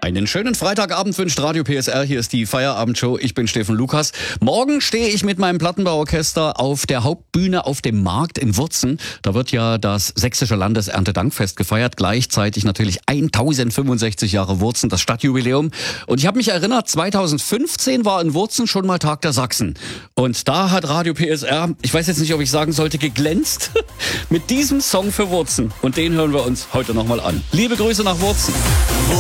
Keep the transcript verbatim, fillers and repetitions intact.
Einen schönen Freitagabend wünscht Radio P S R. Hier ist die Feierabendshow. Ich bin Steffen Lukas. Morgen stehe ich mit meinem Plattenbauorchester auf der Hauptbühne auf dem Markt in Wurzen. Da wird ja das sächsische Landeserntedankfest gefeiert. Gleichzeitig natürlich tausendfünfundsechzig Jahre Wurzen, das Stadtjubiläum. Und ich habe mich erinnert, zweitausendfünfzehn war in Wurzen schon mal Tag der Sachsen. Und da hat Radio P S R, ich weiß jetzt nicht, ob ich sagen sollte, geglänzt mit diesem Song für Wurzen. Und den hören wir uns heute nochmal an. Liebe Grüße nach Wurzen.